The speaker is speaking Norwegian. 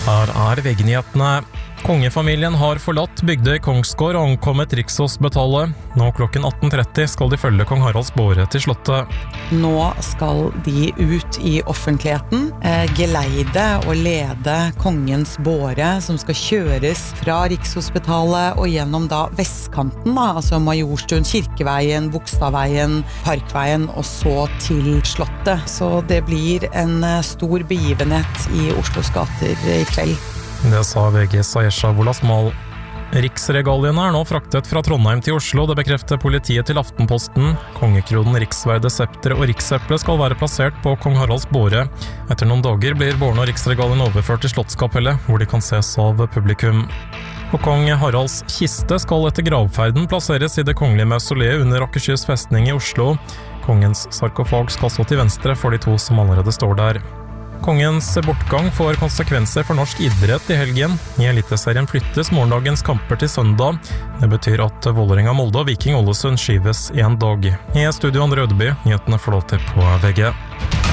Her VG-nyhetene. Kongefamilien har forlatt Bygdøy Kongsgård og ankommet Rikshospitalet. Nå klokken 18:30 skal de følge kong Haralds båre til slottet. Nå skal de ut i offentligheten, geleide og lede kongens båre, som skal kjøres fra Rikshospitalet og gjennom da vestkanten, altså Majorstuen, Kirkeveien, Bogstadveien, Parkveien og så til slottet. Så det blir en stor begivenhet i Oslos gater i kveld. Det sa VGs Ayesha Wolasmal. Riksregaliene er nå fraktet fra Trondheim til Oslo, det bekrefter politiet til Aftenposten. Kongekronen, riksverde, septer og rikseple skal være plassert på kong Haralds båre. Etter noen dager blir bårene og riksregalien overført til Slottskapellet, hvor de kan ses av publikum. Og kong Haralds kiste skal etter gravferden plasseres i det kongelige mausoleet under Akershus festning i Oslo. Kongens sarkofag skal stå til venstre for de to som allerede står der. Kongens bortgang får konsekvenser for norsk idrett i helgen. I Eliteserien flyttes morgendagens kamper til søndag. Det betyr at Vålerenga, Molde og Viking Ålesund skyves en dag. I studio Andre Ødeby, nyhetene får lov til på VG.